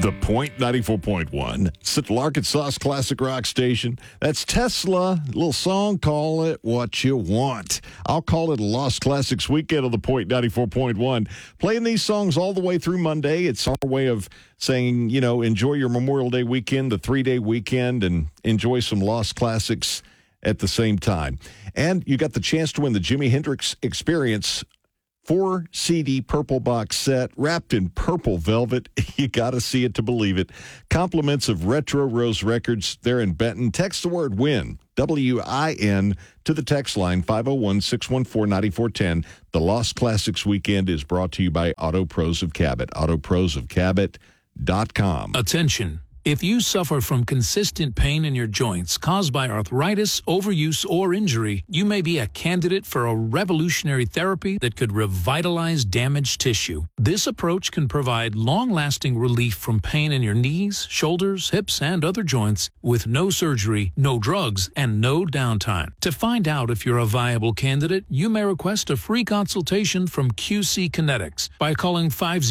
The Point 94.1, Central Arkansas's classic rock station. That's Tesla. Little song, call it what you want. I'll call it a Lost Classics weekend on The Point 94.1. Playing these songs all the way through Monday. It's our way of saying, you know, enjoy your Memorial Day weekend, the 3-day weekend, and enjoy some Lost Classics at the same time. And you got the chance to win the Jimi Hendrix Experience 4-CD purple box set wrapped in purple velvet. You got to see it to believe it. Compliments of Retro Rose Records there in Benton. Text the word WIN, W-I-N, to the text line 501-614-9410. The Lost Classics Weekend is brought to you by Auto Pros of Cabot, autoprosofcabot.com. Attention. If you suffer from consistent pain in your joints caused by arthritis, overuse, or injury, you may be a candidate for a revolutionary therapy that could revitalize damaged tissue. This approach can provide long-lasting relief from pain in your knees, shoulders, hips, and other joints with no surgery, no drugs, and no downtime. To find out if you're a viable candidate, you may request a free consultation from QC Kinetics by calling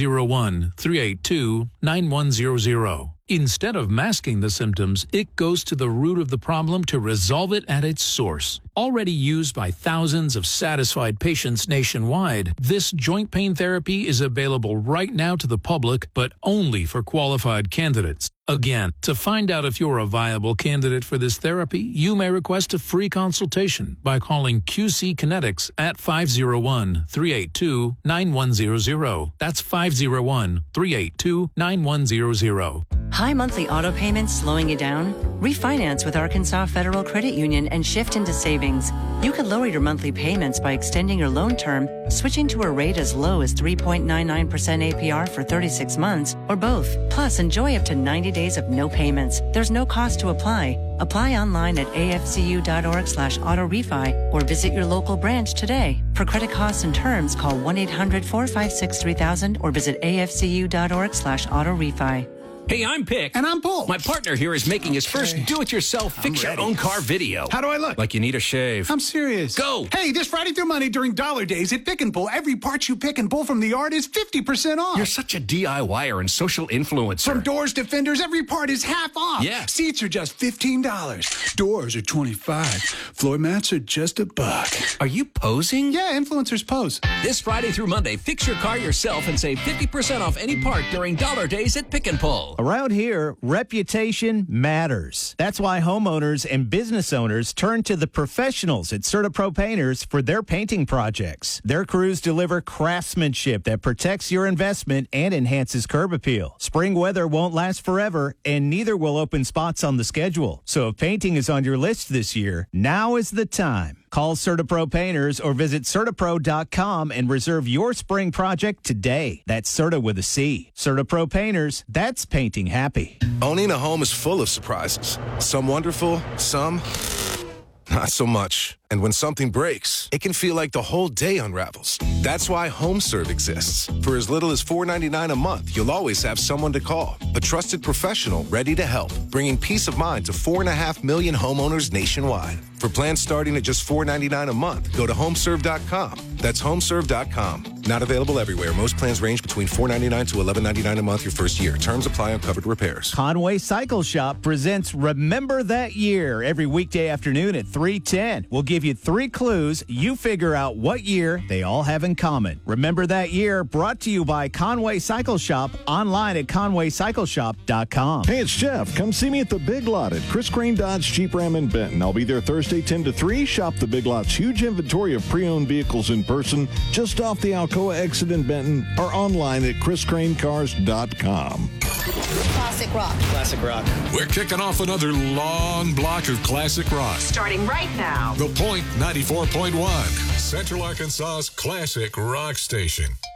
501-382-9100. Instead of masking the symptoms, it goes to the root of the problem to resolve it at its source. Already used by thousands of satisfied patients nationwide, this joint pain therapy is available right now to the public, but only for qualified candidates. Again, to find out if you're a viable candidate for this therapy, you may request a free consultation by calling QC Kinetics at 501-382-9100. That's 501-382-9100. High monthly auto payments slowing you down? Refinance with Arkansas Federal Credit Union and shift into savings. You could lower your monthly payments by extending your loan term, switching to a rate as low as 3.99% APR for 36 months, or both. Plus, enjoy up to 90 days of no payments. There's no cost to apply. Apply online at afcu.org/auto-refi or visit your local branch today. For credit costs and terms, call 1-800-456-3000 or visit afcu.org/auto-refi. Hey, I'm Pick. And I'm Paul. My partner here is making his first do-it-yourself fix-your-own-car video. How do I look? Like you need a shave. I'm serious. Go! Hey, this Friday through Monday during Dollar Days at Pick and Pull, every part you pick and pull from the yard is 50% off. You're such a DIYer and social influencer. From doors to fenders, every part is half off. Yeah. Seats are just $15. Doors are $25. Floor mats are just $1. Are you posing? Yeah, influencers pose. This Friday through Monday, fix your car yourself and save 50% off any part during Dollar Days at Pick and Pull. Around here, reputation matters. That's why homeowners and business owners turn to the professionals at CertaPro Painters for their painting projects. Their crews deliver craftsmanship that protects your investment and enhances curb appeal. Spring weather won't last forever, and neither will open spots on the schedule. So if painting is on your list this year, now is the time. Call CertaPro Painters or visit CertaPro.com and reserve your spring project today. That's Certa with a C. CertaPro Painters, that's painting happy. Owning a home is full of surprises. Some wonderful, some not so much. And when something breaks, it can feel like the whole day unravels. That's why HomeServe exists. For as little as $4.99 a month, you'll always have someone to call. A trusted professional ready to help, bringing peace of mind to 4.5 million homeowners nationwide. For plans starting at just $4.99 a month, go to homeserve.com. That's homeserve.com. Not available everywhere. Most plans range between $4.99 to $11.99 a month your first year. Terms apply on covered repairs. Conway Cycle Shop presents Remember That Year every weekday afternoon at 3:10. We'll give you 3 clues. You figure out what year they all have in common. Remember That Year, brought to you by Conway Cycle Shop, online at conwaycycleshop.com. Hey, it's Jeff. Come see me at the Big Lot at Chris Crane Dodge Jeep Ram in Benton. I'll be there Thursday 10 to 3. Shop the Big Lot's huge inventory of pre-owned vehicles in person just off the Alcoa exit in Benton or online at chriscranecars.com. Classic rock. Classic rock. We're kicking off another long block of classic rock. Starting right now. The Point 94.1, Central Arkansas's classic rock station.